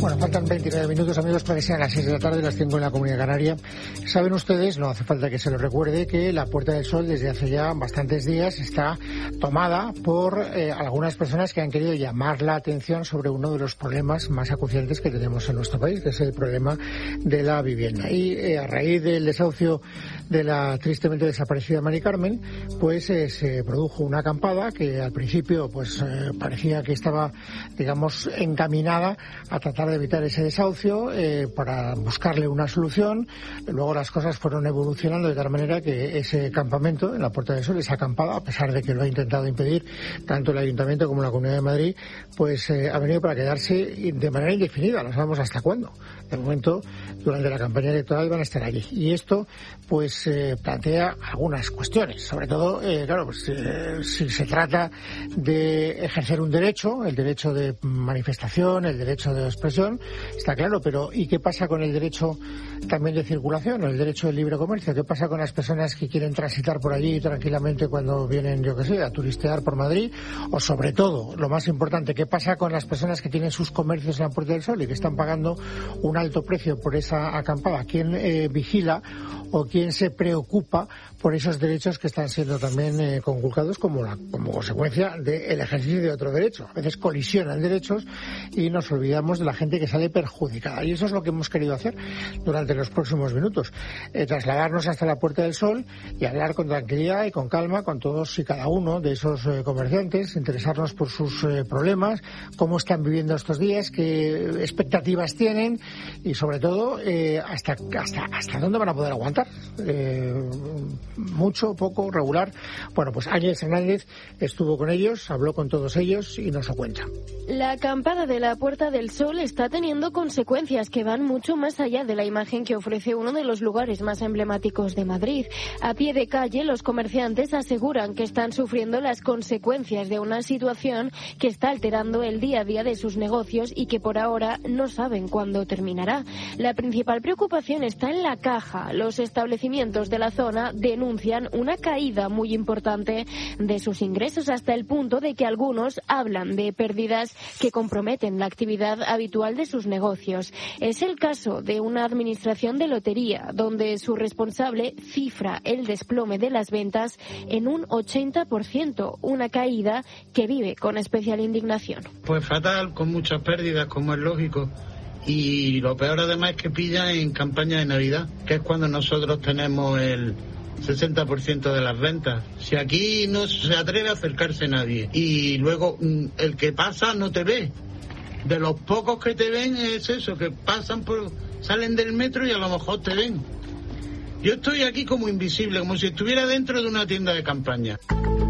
Bueno, faltan 29 minutos, amigos, para que sean las 6 de la tarde, las 5 en la Comunidad Canaria. Saben ustedes, no hace falta que se lo recuerde, que la Puerta del Sol desde hace ya bastantes días está tomada por algunas personas que han querido llamar la atención sobre uno de los problemas más acuciantes que tenemos en nuestro país, que es el problema de la vivienda. Y a raíz del desahucio de la tristemente desaparecida Mari Carmen, pues se produjo una acampada que al principio pues parecía que estaba, digamos, encaminada a tratar de evitar ese desahucio para buscarle una solución. Luego las cosas fueron evolucionando de tal manera que ese campamento en la Puerta del Sol, esa acampada, a pesar de que lo ha intentado impedir tanto el Ayuntamiento como la Comunidad de Madrid, pues ha venido para quedarse de manera indefinida, no sabemos hasta cuándo. De momento, durante la campaña electoral van a estar allí. Y esto pues plantea algunas cuestiones, sobre todo, claro, pues, si se trata de ejercer un derecho, el derecho de manifestación, el derecho de expresión, está claro, pero ¿y qué pasa con el derecho también de circulación, o el derecho de libre comercio? ¿Qué pasa con las personas que quieren transitar por allí tranquilamente cuando vienen, yo qué sé, a turistear por Madrid? O sobre todo, lo más importante, ¿qué pasa con las personas que tienen sus comercios en la Puerta del Sol y que están pagando un alto precio por esa acampada? ¿Quién vigila o quién se preocupa por esos derechos que están siendo también conculcados como consecuencia del ejercicio de otro derecho? A veces colisionan derechos y nos olvidamos de la gente que sale perjudicada. Y eso es lo que hemos querido hacer durante los próximos minutos. Trasladarnos hasta la Puerta del Sol y hablar con tranquilidad y con calma con todos y cada uno de esos comerciantes, interesarnos por sus problemas, cómo están viviendo estos días, qué expectativas tienen y sobre todo hasta dónde van a poder aguantar. Mucho, poco, regular. Bueno, pues Ángel Hernández estuvo con ellos, habló con todos ellos y nos lo cuenta. La acampada de la Puerta del Sol está teniendo consecuencias que van mucho más allá de la imagen que ofrece uno de los lugares más emblemáticos de Madrid. A pie de calle, los comerciantes aseguran que están sufriendo las consecuencias de una situación que está alterando el día a día de sus negocios y que por ahora no saben cuándo terminará. La principal preocupación está en la caja. Los establecimientos de la zona denuncian una caída muy importante de sus ingresos, hasta el punto de que algunos hablan de pérdidas que comprometen la actividad habitual de sus negocios. Es el caso de una administración de lotería, donde su responsable cifra el desplome de las ventas en un 80%, una caída que vive con especial indignación. Pues fatal, con muchas pérdidas, como es lógico. Y lo peor además es que pilla en campaña de Navidad, que es cuando nosotros tenemos el 60% de las ventas. Si aquí no se atreve a acercarse nadie y luego el que pasa no te ve. De los pocos que te ven es eso, que salen del metro y a lo mejor te ven. Yo estoy aquí como invisible, como si estuviera dentro de una tienda de campaña.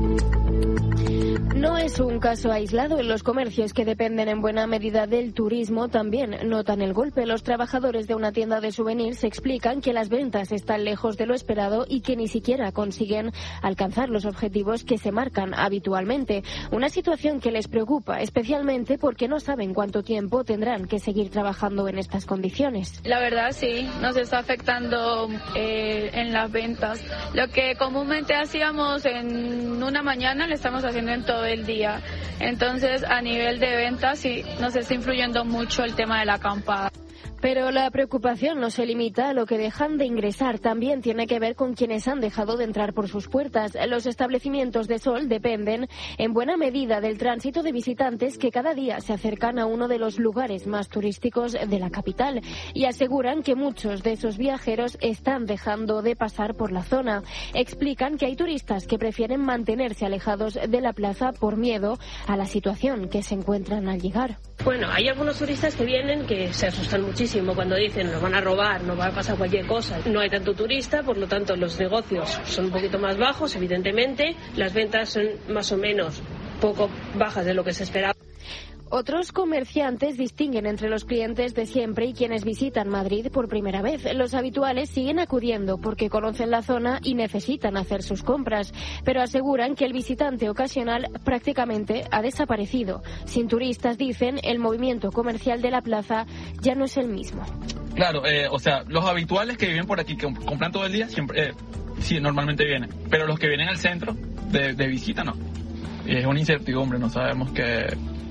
No es un caso aislado. En los comercios que dependen en buena medida del turismo también notan el golpe. Los trabajadores de una tienda de souvenirs explican que las ventas están lejos de lo esperado y que ni siquiera consiguen alcanzar los objetivos que se marcan habitualmente. Una situación que les preocupa especialmente porque no saben cuánto tiempo tendrán que seguir trabajando en estas condiciones. La verdad sí, nos está afectando en las ventas. Lo que comúnmente hacíamos en una mañana lo estamos haciendo en todo el día. Entonces, a nivel de ventas, sí, nos está influyendo mucho el tema de la acampada. Pero la preocupación no se limita a lo que dejan de ingresar, también tiene que ver con quienes han dejado de entrar por sus puertas. Los establecimientos de sol dependen en buena medida del tránsito de visitantes que cada día se acercan a uno de los lugares más turísticos de la capital y aseguran que muchos de esos viajeros están dejando de pasar por la zona. Explican que hay turistas que prefieren mantenerse alejados de la plaza por miedo a la situación que se encuentran al llegar. Bueno, hay algunos turistas que vienen que se asustan muchísimo cuando dicen nos van a robar, nos va a pasar cualquier cosa. No hay tanto turista, por lo tanto los negocios son un poquito más bajos, evidentemente. Las ventas son más o menos poco bajas de lo que se esperaba. Otros comerciantes distinguen entre los clientes de siempre y quienes visitan Madrid por primera vez. Los habituales siguen acudiendo porque conocen la zona y necesitan hacer sus compras, pero aseguran que el visitante ocasional prácticamente ha desaparecido. Sin turistas, dicen, el movimiento comercial de la plaza ya no es el mismo. Claro, o sea, los habituales que viven por aquí, que compran todo el día, siempre, sí, normalmente vienen, pero los que vienen al centro de visita no. Y es una incertidumbre, no sabemos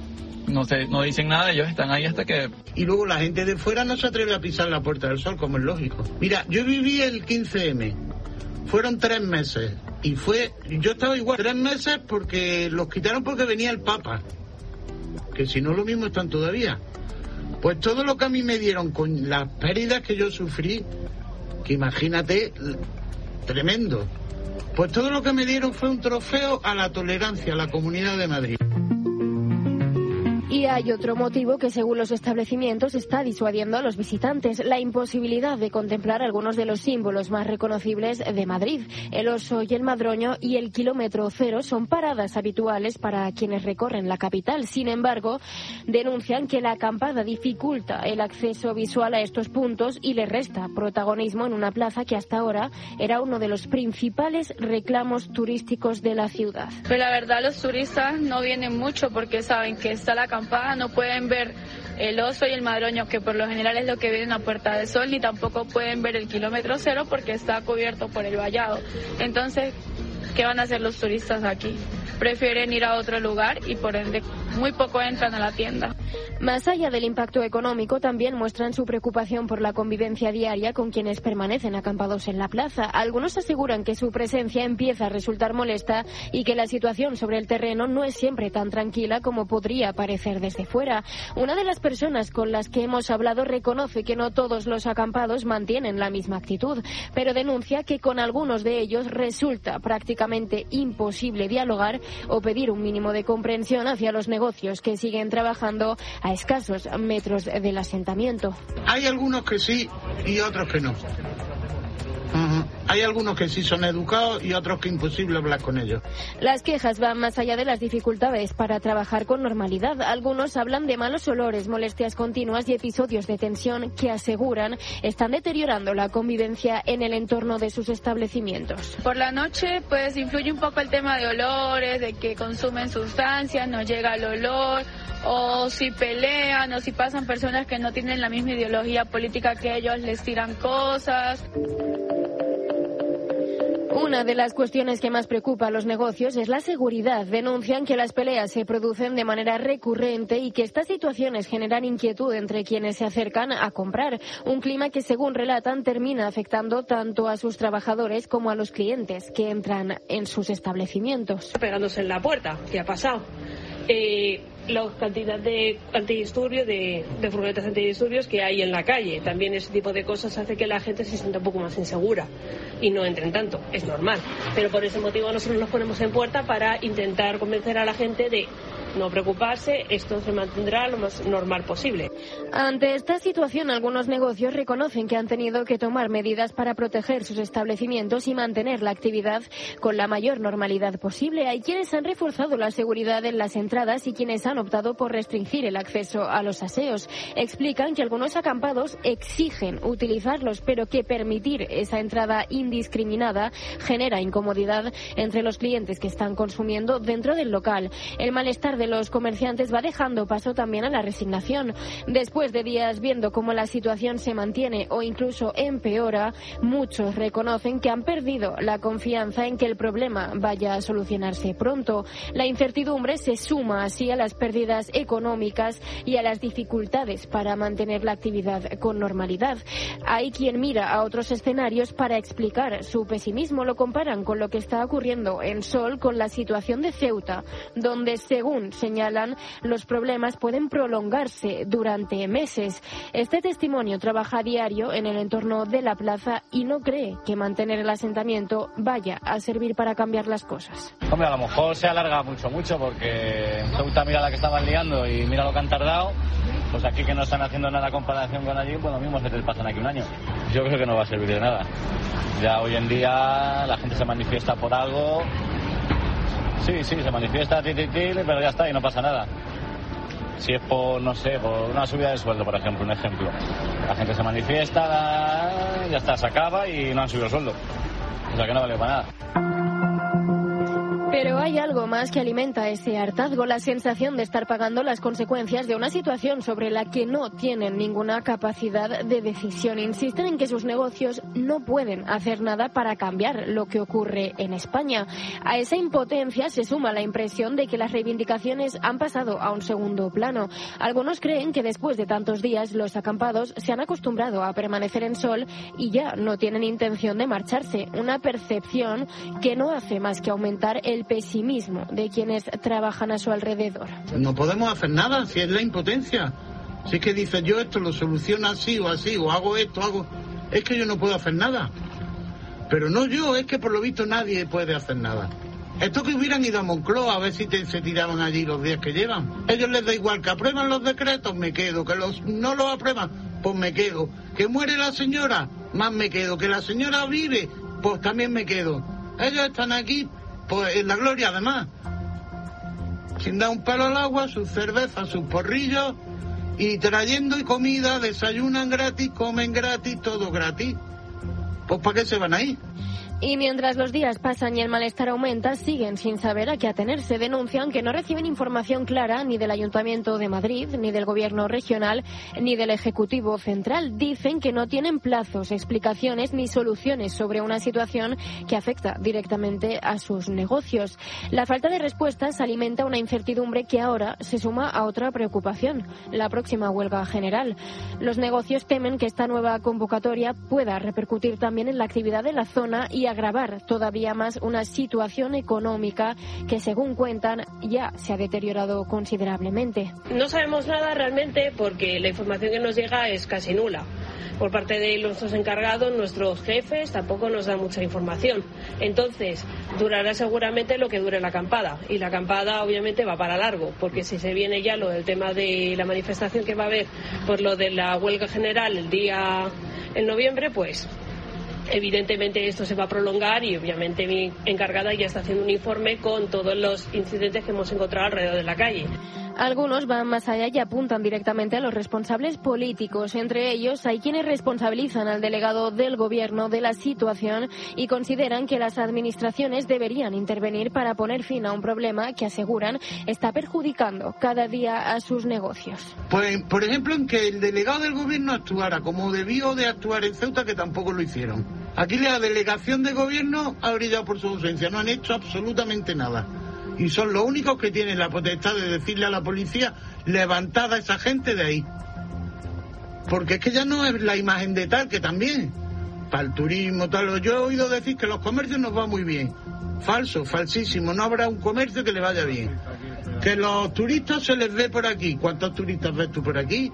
no dicen nada, ellos están ahí hasta que... Y luego la gente de fuera no se atreve a pisar la Puerta del Sol, como es lógico. Mira, yo viví el 15M, fueron 3 meses, y yo estaba igual, 3 meses porque los quitaron porque venía el Papa, que si no lo mismo están todavía. Pues todo lo que a mí me dieron con las pérdidas que yo sufrí, que imagínate, tremendo. Pues todo lo que me dieron fue un trofeo a la tolerancia, a la Comunidad de Madrid. Y hay otro motivo que, según los establecimientos, está disuadiendo a los visitantes: la imposibilidad de contemplar algunos de los símbolos más reconocibles de Madrid. El Oso y el Madroño y el Kilómetro Cero son paradas habituales para quienes recorren la capital. Sin embargo, denuncian que la acampada dificulta el acceso visual a estos puntos y le resta protagonismo en una plaza que hasta ahora era uno de los principales reclamos turísticos de la ciudad. Pero la verdad, los turistas no vienen mucho porque saben que está la acampada, no pueden ver el Oso y el Madroño, que por lo general es lo que viene a Puerta del Sol, ni tampoco pueden ver el Kilómetro Cero porque está cubierto por el vallado. Entonces, ¿qué van a hacer los turistas aquí? Prefieren ir a otro lugar y por ende muy poco entran a la tienda. Más allá del impacto económico, también muestran su preocupación por la convivencia diaria con quienes permanecen acampados en la plaza. Algunos aseguran que su presencia empieza a resultar molesta y que la situación sobre el terreno no es siempre tan tranquila como podría parecer desde fuera. Una de las personas con las que hemos hablado reconoce que no todos los acampados mantienen la misma actitud, pero denuncia que con algunos de ellos resulta prácticamente imposible dialogar o pedir un mínimo de comprensión hacia los negocios que siguen trabajando a escasos metros del asentamiento. Hay algunos que sí y otros que no. Hay algunos que sí son educados y otros que imposible hablar con ellos. Las quejas van más allá de las dificultades para trabajar con normalidad. Algunos hablan de malos olores, molestias continuas y episodios de tensión que aseguran están deteriorando la convivencia en el entorno de sus establecimientos. Por la noche pues influye un poco el tema de olores, de que consumen sustancias, no llega el olor, o si pelean o si pasan personas que no tienen la misma ideología política que ellos, les tiran cosas. Una de las cuestiones que más preocupa a los negocios es la seguridad. Denuncian que las peleas se producen de manera recurrente y que estas situaciones generan inquietud entre quienes se acercan a comprar. Un clima que, según relatan, termina afectando tanto a sus trabajadores como a los clientes que entran en sus establecimientos. Pegándose en la puerta, ¿qué ha pasado? La cantidad de antidisturbios, de furgonetas antidisturbios que hay en la calle. También ese tipo de cosas hace que la gente se sienta un poco más insegura y no entren tanto. Es normal. Pero por ese motivo nosotros nos ponemos en puerta para intentar convencer a la gente de no preocuparse, esto se mantendrá lo más normal posible. Ante esta situación, algunos negocios reconocen que han tenido que tomar medidas para proteger sus establecimientos y mantener la actividad con la mayor normalidad posible. Hay quienes han reforzado la seguridad en las entradas y quienes han optado por restringir el acceso a los aseos. Explican que algunos acampados exigen utilizarlos, pero que permitir esa entrada indiscriminada genera incomodidad entre los clientes que están consumiendo dentro del local. El malestar de los comerciantes va dejando paso también a la resignación. Después de días viendo cómo la situación se mantiene o incluso empeora, muchos reconocen que han perdido la confianza en que el problema vaya a solucionarse pronto. La incertidumbre se suma así a las pérdidas económicas y a las dificultades para mantener la actividad con normalidad. Hay quien mira a otros escenarios para explicar su pesimismo. Lo comparan con lo que está ocurriendo en Sol con la situación de Ceuta, donde, según señalan, los problemas pueden prolongarse durante meses. Este testimonio trabaja a diario en el entorno de la plaza y no cree que mantener el asentamiento vaya a servir para cambiar las cosas. Hombre, a lo mejor se alarga mucho, porque Ceuta mira la que estaban liando y mira lo que han tardado. Pues aquí que no están haciendo nada en comparación con allí, pues lo mismo se les pasan aquí un año. Yo creo que no va a servir de nada. Ya hoy en día la gente se manifiesta por algo. Sí, se manifiesta, pero ya está y no pasa nada. Si es por, no sé, por una subida de sueldo, por ejemplo, un ejemplo. La gente se manifiesta, ya está, se acaba y no han subido el sueldo. O sea que no vale para nada. Pero hay algo más que alimenta ese hartazgo, la sensación de estar pagando las consecuencias de una situación sobre la que no tienen ninguna capacidad de decisión. Insisten en que sus negocios no pueden hacer nada para cambiar lo que ocurre en España. A esa impotencia se suma la impresión de que las reivindicaciones han pasado a un segundo plano. Algunos creen que después de tantos días los acampados se han acostumbrado a permanecer en sol y ya no tienen intención de marcharse. Una percepción que no hace más que aumentar el pesimismo de quienes trabajan a su alrededor. No podemos hacer nada si es la impotencia. Si es que dices yo esto lo soluciono así, o hago esto, es que yo no puedo hacer nada. Pero no yo, es que por lo visto nadie puede hacer nada. Esto que hubieran ido a Moncloa a ver si se tiraban allí los días que llevan. Ellos les da igual que aprueban los decretos, me quedo. Que no los aprueban, pues me quedo. Que muere la señora, más me quedo. Que la señora vive, pues también me quedo. Ellos están aquí, pues en la gloria además. Sin dar un pelo al agua, sus cervezas, sus porrillos, y trayendo comida, desayunan gratis, comen gratis, todo gratis. Pues ¿para qué se van ahí? Y mientras los días pasan y el malestar aumenta, siguen sin saber a qué atenerse. Denuncian que no reciben información clara ni del Ayuntamiento de Madrid, ni del Gobierno regional, ni del Ejecutivo central. Dicen que no tienen plazos, explicaciones ni soluciones sobre una situación que afecta directamente a sus negocios. La falta de respuestas alimenta una incertidumbre que ahora se suma a otra preocupación, la próxima huelga general. Los negocios temen que esta nueva convocatoria pueda repercutir también en la actividad de la zona y agravar todavía más una situación económica que, según cuentan, ya se ha deteriorado considerablemente. No sabemos nada realmente porque la información que nos llega es casi nula. Por parte de nuestros encargados, nuestros jefes, tampoco nos dan mucha información. Entonces, durará seguramente lo que dure la acampada. Y la acampada obviamente va para largo, porque si se viene ya lo del tema de la manifestación que va a haber por lo de la huelga general en noviembre, pues evidentemente esto se va a prolongar y obviamente mi encargada ya está haciendo un informe con todos los incidentes que hemos encontrado alrededor de la calle. Algunos van más allá y apuntan directamente a los responsables políticos. Entre ellos hay quienes responsabilizan al delegado del Gobierno de la situación y consideran que las administraciones deberían intervenir para poner fin a un problema que aseguran está perjudicando cada día a sus negocios. Pues, por ejemplo, en que el delegado del Gobierno actuara como debió de actuar en Ceuta, que tampoco lo hicieron. Aquí la delegación de Gobierno ha brillado por su ausencia, no han hecho absolutamente nada. Y son los únicos que tienen la potestad de decirle a la policía, levantad a esa gente de ahí. Porque es que ya no es la imagen de tal, que también, para el turismo, tal. Yo he oído decir que los comercios nos va muy bien. Falso, falsísimo, no habrá un comercio que le vaya bien. Que los turistas se les ve por aquí. ¿Cuántos turistas ves tú por aquí?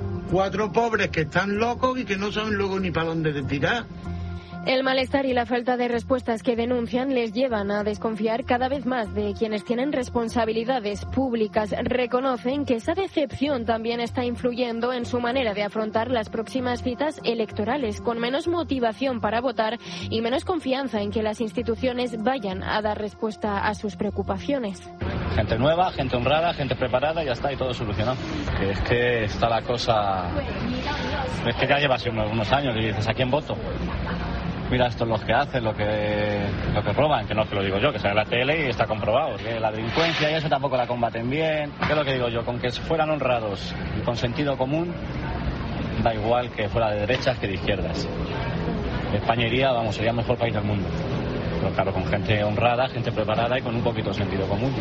4 pobres que están locos y que no saben luego ni para dónde tirar. El malestar y la falta de respuestas que denuncian les llevan a desconfiar cada vez más de quienes tienen responsabilidades públicas. Reconocen que esa decepción también está influyendo en su manera de afrontar las próximas citas electorales, con menos motivación para votar y menos confianza en que las instituciones vayan a dar respuesta a sus preocupaciones. Gente nueva, gente honrada, gente preparada y ya está, y todo solucionado. Que es que está la cosa... Es que ya lleva así unos años y dices, ¿a quién voto? Mira, estos los que hacen, lo que roban, que no te lo digo yo, que sale en la tele y está comprobado. Que la delincuencia y eso tampoco la combaten bien. ¿Qué es lo que digo yo? Con que fueran honrados y con sentido común, da igual que fuera de derechas que de izquierdas. España sería el mejor país del mundo. Pero claro, con gente honrada, gente preparada y con un poquito de sentido común.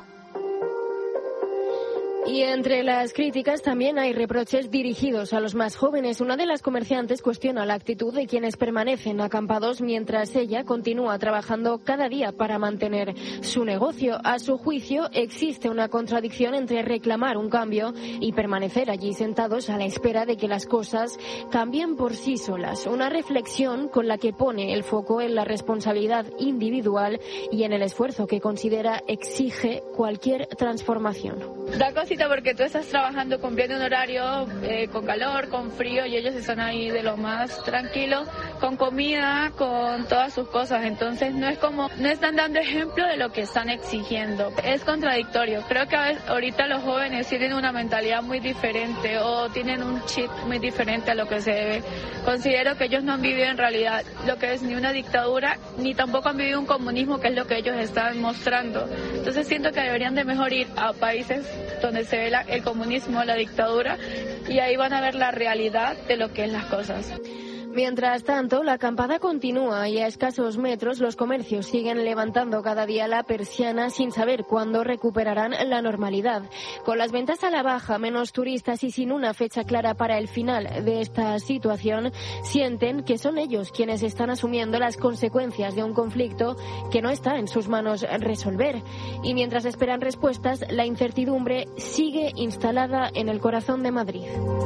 Y entre las críticas también hay reproches dirigidos a los más jóvenes. Una de las comerciantes cuestiona la actitud de quienes permanecen acampados mientras ella continúa trabajando cada día para mantener su negocio. A su juicio, existe una contradicción entre reclamar un cambio y permanecer allí sentados a la espera de que las cosas cambien por sí solas. Una reflexión con la que pone el foco en la responsabilidad individual y en el esfuerzo que considera exige cualquier transformación. Da cosita bonito porque tú estás trabajando cumpliendo un horario con calor, con frío, y ellos están ahí de lo más tranquilo, con comida, con todas sus cosas. Entonces no están dando ejemplo de lo que están exigiendo. Es contradictorio. Creo que ahorita los jóvenes tienen una mentalidad muy diferente o tienen un chip muy diferente a lo que se debe. Considero que ellos no han vivido en realidad lo que es ni una dictadura, ni tampoco han vivido un comunismo, que es lo que ellos están mostrando. Entonces siento que deberían de mejor ir a países donde se ve el comunismo, la dictadura, y ahí van a ver la realidad de lo que es las cosas. Mientras tanto, la acampada continúa y a escasos metros los comercios siguen levantando cada día la persiana sin saber cuándo recuperarán la normalidad. Con las ventas a la baja, menos turistas y sin una fecha clara para el final de esta situación, sienten que son ellos quienes están asumiendo las consecuencias de un conflicto que no está en sus manos resolver. Y mientras esperan respuestas, la incertidumbre sigue instalada en el corazón de Madrid.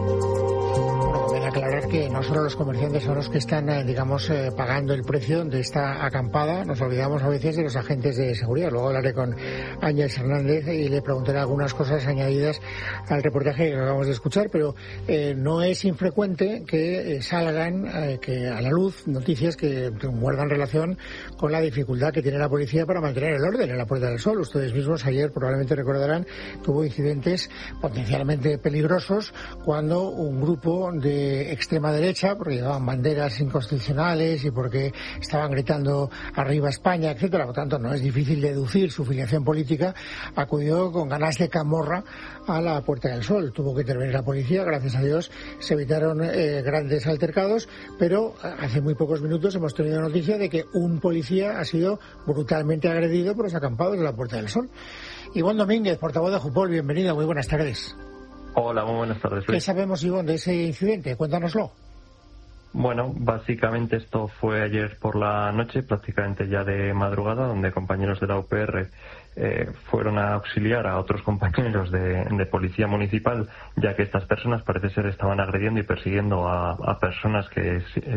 Conviene aclarar que no solo los comerciantes son los que están, pagando el precio de esta acampada. Nos olvidamos a veces de los agentes de seguridad. Luego hablaré con Ángel Hernández y le preguntaré algunas cosas añadidas al reportaje que acabamos de escuchar, pero no es infrecuente que salgan que a la luz noticias que guardan relación con la dificultad que tiene la policía para mantener el orden en la Puerta del Sol. Ustedes mismos ayer probablemente recordarán que hubo incidentes potencialmente peligrosos cuando un grupo de extrema derecha, porque llevaban banderas inconstitucionales y porque estaban gritando arriba España, etcétera, por tanto no es difícil deducir su filiación política, acudió con ganas de camorra a la Puerta del Sol. Tuvo que intervenir la policía, gracias a Dios se evitaron grandes altercados, pero hace muy pocos minutos hemos tenido noticia de que un policía ha sido brutalmente agredido por los acampados de la Puerta del Sol. Ivonne Domínguez, portavoz de Jupol, bienvenida, muy buenas tardes. Hola, muy buenas tardes, Luis. ¿Qué sabemos, Ivonne, de ese incidente? Cuéntanoslo. Bueno, básicamente esto fue ayer por la noche, prácticamente ya de madrugada, donde compañeros de la UPR fueron a auxiliar a otros compañeros de policía municipal, ya que estas personas parece ser estaban agrediendo y persiguiendo a personas que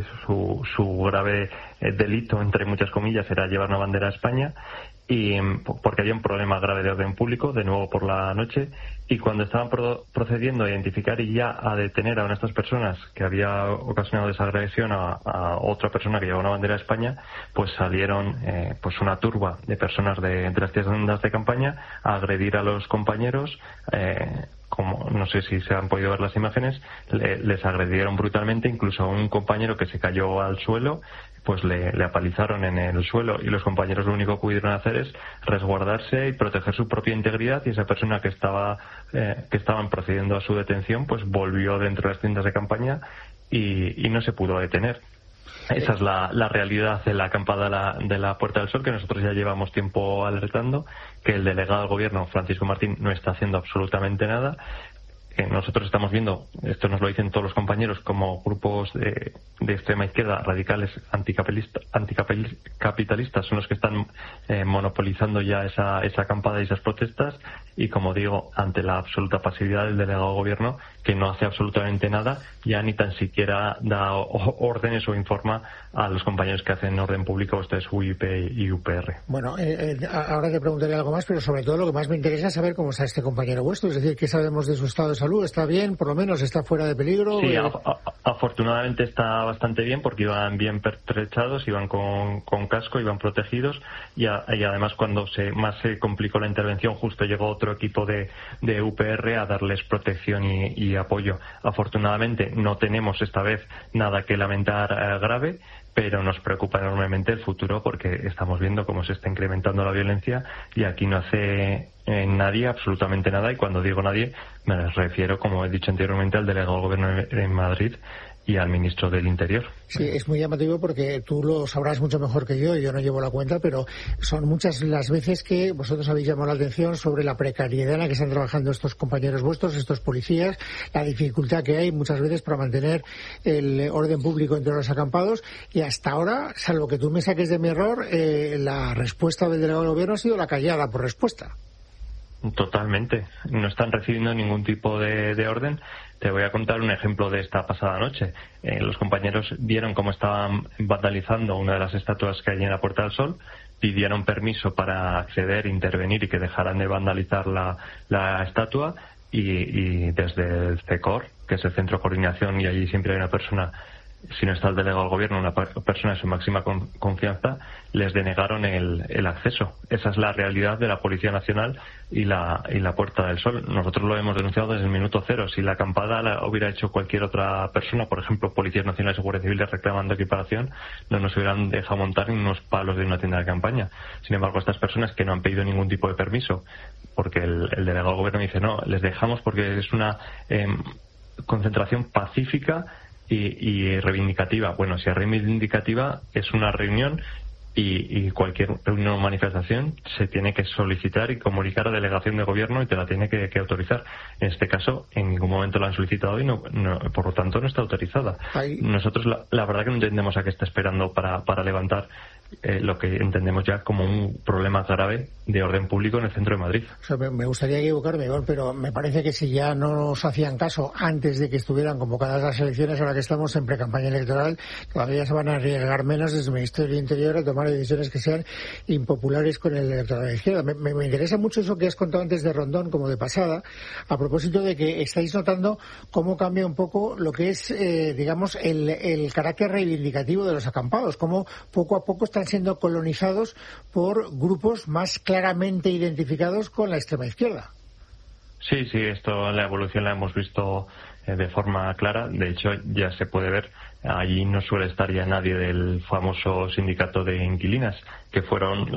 su grave delito, entre muchas comillas, era llevar una bandera a España, y porque había un problema grave de orden público, de nuevo por la noche, y cuando estaban procediendo a identificar y ya a detener a una de estas personas que había ocasionado esa agresión a otra persona que llevaba una bandera de España, pues salieron pues una turba de personas de las tiendas de campaña a agredir a los compañeros. Como no sé si se han podido ver las imágenes, les agredieron brutalmente, incluso a un compañero que se cayó al suelo, pues le apalizaron en el suelo, y los compañeros lo único que pudieron hacer es resguardarse y proteger su propia integridad, y esa persona que estaban procediendo a su detención pues volvió dentro de las tiendas de campaña y no se pudo detener. Esa es la realidad de la acampada de la Puerta del Sol, que nosotros ya llevamos tiempo alertando, que el delegado del Gobierno, Francisco Martín, no está haciendo absolutamente nada. Nosotros estamos viendo, esto nos lo dicen todos los compañeros, como grupos de extrema izquierda, radicales, anticapitalistas, son los que están monopolizando ya esa acampada y esas protestas, y como digo, ante la absoluta pasividad del delegado del Gobierno, que no hace absolutamente nada, ya ni tan siquiera da órdenes o informa a los compañeros que hacen orden público, esto es UIP y UPR. Bueno, ahora te preguntaré algo más, pero sobre todo lo que más me interesa es saber cómo está este compañero vuestro, es decir, ¿qué sabemos de su estado de salud? ¿Está bien? ¿Por lo menos está fuera de peligro? Sí, afortunadamente está bastante bien, porque iban bien pertrechados, iban con casco, iban protegidos, y además cuando más se complicó la intervención, justo llegó otro equipo de UPR a darles protección y apoyo. Afortunadamente no tenemos esta vez nada que lamentar grave, pero nos preocupa enormemente el futuro, porque estamos viendo cómo se está incrementando la violencia y aquí no hace nadie absolutamente nada, y cuando digo nadie me refiero, como he dicho anteriormente, al delegado del Gobierno en Madrid y al ministro del Interior. Sí, es muy llamativo porque tú lo sabrás mucho mejor que yo no llevo la cuenta, pero son muchas las veces que vosotros habéis llamado la atención sobre la precariedad en la que están trabajando estos compañeros vuestros, estos policías, la dificultad que hay muchas veces para mantener el orden público entre los acampados, y hasta ahora, salvo que tú me saques de mi error, la respuesta del delegado del Gobierno ha sido la callada por respuesta. Totalmente. No están recibiendo ningún tipo de orden. Te voy a contar un ejemplo de esta pasada noche. Los compañeros vieron cómo estaban vandalizando una de las estatuas que hay en la Puerta del Sol, pidieron permiso para acceder, intervenir y que dejaran de vandalizar la estatua, y desde el CECOR, que es el Centro de Coordinación, y allí siempre hay una persona, si no está el delegado del gobierno, una persona de su máxima confianza, les denegaron el acceso. Esa es la realidad de la Policía Nacional y la Puerta del Sol. Nosotros lo hemos denunciado desde el minuto cero. Si la acampada la hubiera hecho cualquier otra persona, por ejemplo, Policías Nacionales o Guardia Civil reclamando equiparación, no nos hubieran dejado montar ni unos palos de una tienda de campaña. Sin embargo, estas personas que no han pedido ningún tipo de permiso, porque el delegado del gobierno dice no, les dejamos porque es una concentración pacífica y reivindicativa. Bueno, si es reivindicativa, es una reunión y cualquier reunión o manifestación se tiene que solicitar y comunicar a la delegación de gobierno y te la tiene que autorizar. En este caso, en ningún momento lo han solicitado y no, por lo tanto no está autorizada. Nosotros la verdad que no entendemos a qué está esperando para levantar lo que entendemos ya como un problema grave de orden público en el centro de Madrid. O sea, me gustaría equivocarme, pero me parece que si ya no nos hacían caso antes de que estuvieran convocadas las elecciones, ahora que estamos en pre-campaña electoral, todavía se van a arriesgar menos desde el Ministerio del Interior a tomar decisiones que sean impopulares con el electorado de izquierda. Me interesa mucho eso que has contado antes de Rondón, como de pasada, a propósito de que estáis notando cómo cambia un poco lo que es, digamos, el carácter reivindicativo de los acampados, cómo poco a poco están siendo colonizados por grupos más claramente identificados con la extrema izquierda. Sí, esto, la evolución la hemos visto de forma clara. De hecho, ya se puede ver, allí no suele estar ya nadie del famoso sindicato de inquilinas, que fueron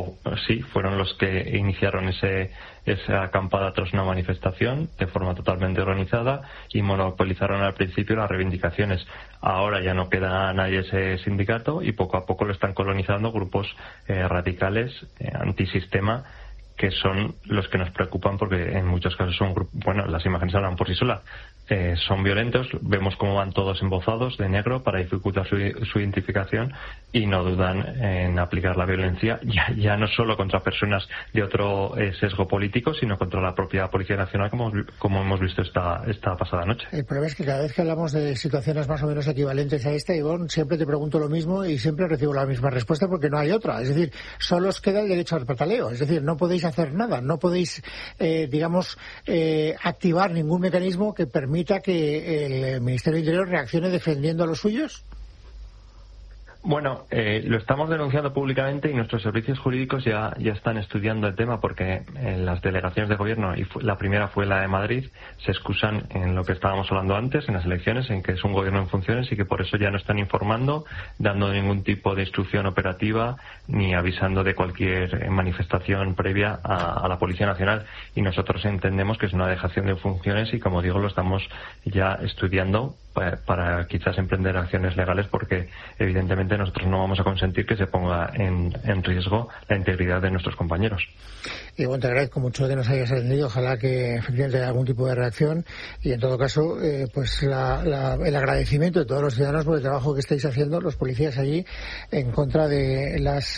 los que iniciaron esa acampada tras una manifestación de forma totalmente organizada y monopolizaron al principio las reivindicaciones. Ahora ya no queda nadie ese sindicato y poco a poco lo están colonizando grupos radicales, antisistema, que son los que nos preocupan porque en muchos casos son grupos, bueno, las imágenes hablan por sí solas, son violentos, vemos cómo van todos embozados de negro para dificultar su identificación y no dudan en aplicar la violencia ya no solo contra personas de otro sesgo político, sino contra la propia Policía Nacional, como hemos visto esta pasada noche. El problema es que cada vez que hablamos de situaciones más o menos equivalentes a esta, Ivonne, siempre te pregunto lo mismo y siempre recibo la misma respuesta porque no hay otra. Es decir, solo os queda el derecho al pataleo. Es decir, no podéis hacer nada, no podéis, activar ningún mecanismo que permita que el Ministerio del Interior reaccione defendiendo a los suyos. Bueno, lo estamos denunciando públicamente y nuestros servicios jurídicos ya están estudiando el tema porque en las delegaciones de gobierno, y la primera fue la de Madrid, se excusan en lo que estábamos hablando antes, en las elecciones, en que es un gobierno en funciones y que por eso ya no están informando, dando ningún tipo de instrucción operativa ni avisando de cualquier manifestación previa a la Policía Nacional. Y nosotros entendemos que es una dejación de funciones y, como digo, lo estamos ya estudiando para quizás emprender acciones legales porque evidentemente nosotros no vamos a consentir que se ponga en riesgo la integridad de nuestros compañeros. Y bueno, te agradezco mucho que nos hayas atendido. Ojalá que efectivamente haya algún tipo de reacción y en todo caso pues el agradecimiento de todos los ciudadanos por el trabajo que estáis haciendo los policías allí en contra de las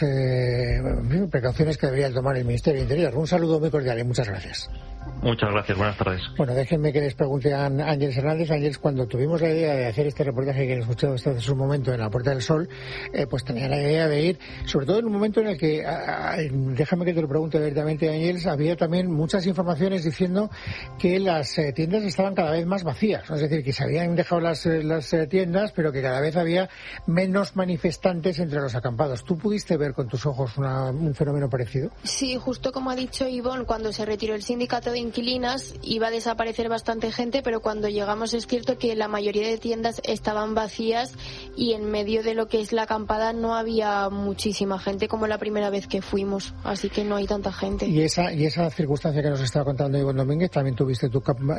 precauciones que debería tomar el Ministerio del Interior. Un saludo muy cordial y muchas gracias. Muchas gracias, buenas tardes. Bueno, déjenme que les pregunte a Ángeles Hernández. Ángeles, cuando tuvimos la idea de hacer este reportaje que han escuchado hace un momento en la Puerta del Sol, pues tenía la idea de ir, sobre todo en un momento en el que, déjame que te lo pregunte abiertamente, Ángeles, había también muchas informaciones diciendo que las tiendas estaban cada vez más vacías, es decir, que se habían dejado las tiendas, pero que cada vez había menos manifestantes entre los acampados. ¿Tú pudiste ver con tus ojos un fenómeno parecido? Sí, justo como ha dicho Ivonne, cuando se retiró el sindicato de inquilinas iba a desaparecer bastante gente, pero cuando llegamos es cierto que la mayoría de tiendas estaban vacías y en medio de lo que es la acampada no había muchísima gente como la primera vez que fuimos, así que no hay tanta gente. Y esa circunstancia que nos estaba contando Ivonne Domínguez, ¿también tuviste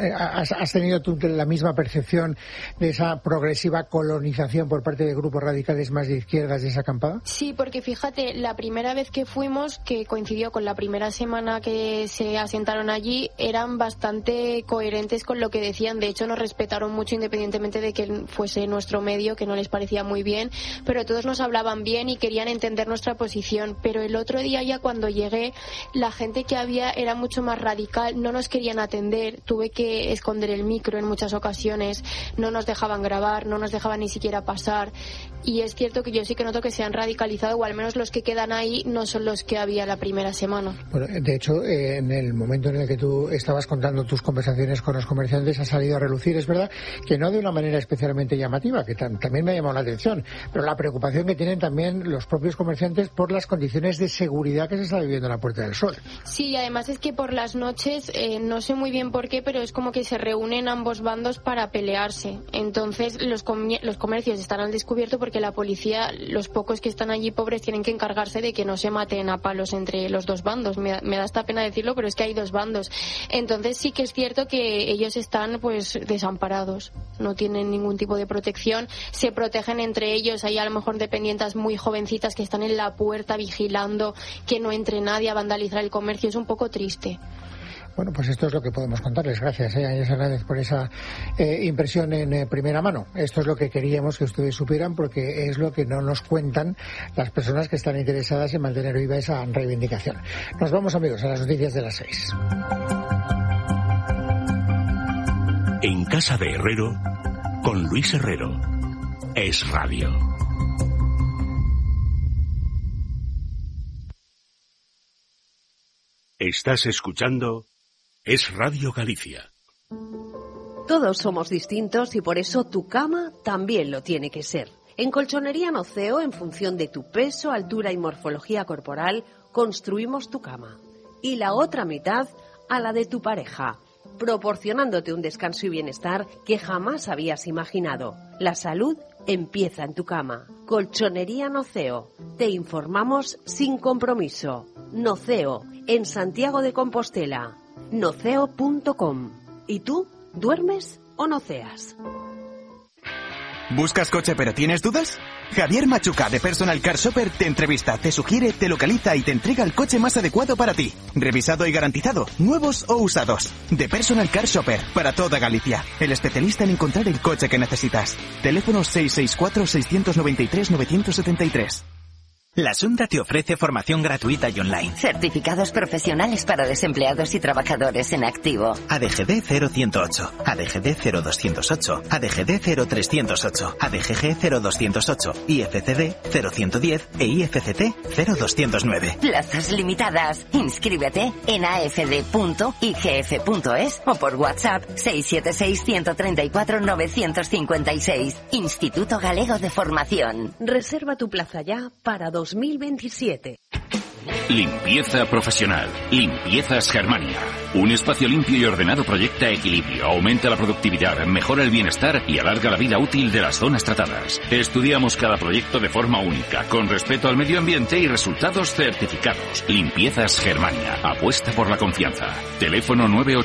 has tenido tú la misma percepción de esa progresiva colonización por parte de grupos radicales más de izquierdas de esa acampada? Sí, porque fíjate, la primera vez que fuimos, que coincidió con la primera semana que se asentaron allí, eran bastante coherentes con lo que decían. De hecho, nos respetaron mucho independientemente de que fuese nuestro medio, que no les parecía muy bien, pero todos nos hablaban bien y querían entender nuestra posición. Pero el otro día, ya cuando llegué, la gente que había era mucho más radical, no nos querían atender, tuve que esconder el micro en muchas ocasiones, no nos dejaban grabar, no nos dejaban ni siquiera pasar. Y es cierto que yo sí que noto que se han radicalizado, o al menos los que quedan ahí no son los que había la primera semana. Bueno, de hecho, en el momento en el que tú tú estabas contando tus conversaciones con los comerciantes ha salido a relucir, es verdad, que no de una manera especialmente llamativa, que también me ha llamado la atención, pero la preocupación que tienen también los propios comerciantes por las condiciones de seguridad que se está viviendo en la Puerta del Sol. Sí, y además es que por las noches, no sé muy bien por qué, pero es como que se reúnen ambos bandos para pelearse. Entonces los comercios están al descubierto porque la policía, los pocos que están allí pobres, tienen que encargarse de que no se maten a palos entre los dos bandos. Me da esta pena decirlo, pero es que hay dos bandos. Entonces sí que es cierto que ellos están pues desamparados, no tienen ningún tipo de protección, se protegen entre ellos. Hay a lo mejor dependientas muy jovencitas que están en la puerta vigilando que no entre nadie a vandalizar el comercio. Es un poco triste. Bueno, pues esto es lo que podemos contarles. Gracias, Áñez Hernández, por esa impresión en primera mano. Esto es lo que queríamos que ustedes supieran, porque es lo que no nos cuentan las personas que están interesadas en mantener viva esa reivindicación. Nos vamos, amigos, a las noticias de las 6. En casa de Herrero, con Luis Herrero. Es Radio. Estás escuchando Es Radio Galicia. Todos somos distintos y por eso tu cama también lo tiene que ser. En Colchonería Noceo, en función de tu peso, altura y morfología corporal, construimos tu cama. Y la otra mitad a la de tu pareja, proporcionándote un descanso y bienestar que jamás habías imaginado. La salud empieza en tu cama. Colchonería Noceo. Te informamos sin compromiso. Noceo, en Santiago de Compostela. Noceo.com. ¿Y tú? ¿Duermes o noceas? ¿Buscas coche pero tienes dudas? Javier Machuca de Personal Car Shopper te entrevista, te sugiere, te localiza y te entrega el coche más adecuado para ti. Revisado y garantizado, nuevos o usados. De Personal Car Shopper, para toda Galicia. El especialista en encontrar el coche que necesitas. Teléfono 664-693-973. La Sunda te ofrece formación gratuita y online. Certificados profesionales para desempleados y trabajadores en activo. ADGD 0108, ADGD 0208, ADGD 0308, ADGG 0208, IFCD 0110 e IFCT 0209. Plazas limitadas. Inscríbete en afd.igf.es o por WhatsApp 676-134-956. Instituto Galego de Formación. Reserva tu plaza ya para 2027. Limpieza profesional. Limpiezas Germania. Un espacio limpio y ordenado proyecta equilibrio, aumenta la productividad, mejora el bienestar y alarga la vida útil de las zonas tratadas. Estudiamos cada proyecto de forma única, con respeto al medio ambiente y resultados certificados. Limpiezas Germania. Apuesta por la confianza. Teléfono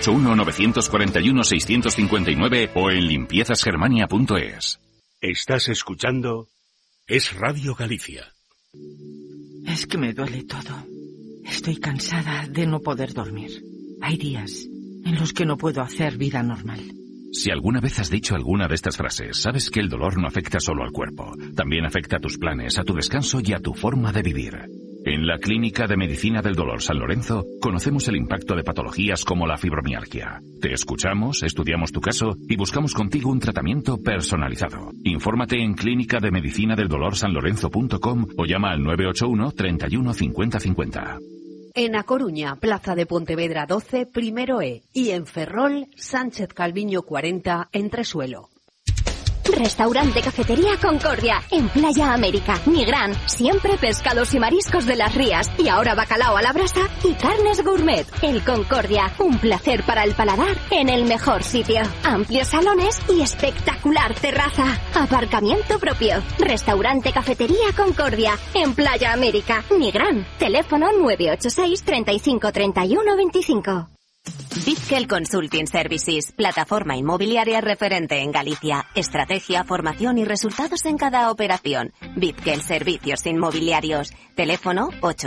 981-941-659 o en limpiezasgermania.es. Estás escuchando Es Radio Galicia. Es que me duele todo. Estoy cansada de no poder dormir. Hay días en los que no puedo hacer vida normal. Si alguna vez has dicho alguna de estas frases, sabes que el dolor no afecta solo al cuerpo. También afecta a tus planes, a tu descanso y a tu forma de vivir. En la Clínica de Medicina del Dolor San Lorenzo conocemos el impacto de patologías como la fibromialgia. Te escuchamos, estudiamos tu caso y buscamos contigo un tratamiento personalizado. Infórmate en clínicademedicinadeldolorsanlorenzo.com o llama al 981 31 50 50. En A Coruña, Plaza de Pontevedra 12, Primero E. Y en Ferrol, Sánchez Calviño 40, Entresuelo. Restaurante Cafetería Concordia, en Playa América, Nigrán, siempre pescados y mariscos de las rías, y ahora bacalao a la brasa y carnes gourmet. El Concordia, un placer para el paladar en el mejor sitio. Amplios salones y espectacular terraza. Aparcamiento propio. Restaurante Cafetería Concordia, en Playa América, Nigrán. Teléfono 986 35 31 25. Bitkel Consulting Services, plataforma inmobiliaria referente en Galicia. Estrategia, formación y resultados en cada operación. Bitkel Servicios Inmobiliarios. Teléfono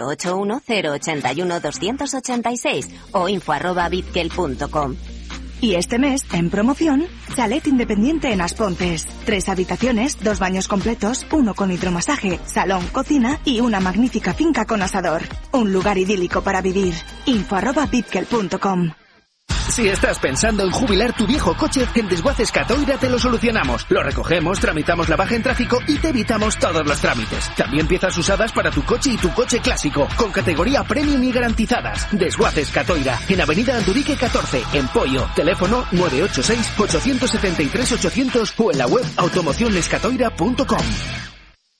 881-081-286 o info@bitkel.com. Y este mes, en promoción, chalet independiente en Aspontes. 3 habitaciones, 2 baños completos, 1 con hidromasaje, salón, cocina y una magnífica finca con asador. Un lugar idílico para vivir. info@bitkel.com. Si estás pensando en jubilar tu viejo coche, en Desguaces Catoira te lo solucionamos. Lo recogemos, tramitamos la baja en tráfico y te evitamos todos los trámites. También piezas usadas para tu coche y tu coche clásico, con categoría premium y garantizadas. Desguaces Catoira, en Avenida Andurique 14, en Poio. Teléfono 986-873-800 o en la web automocionescatoira.com.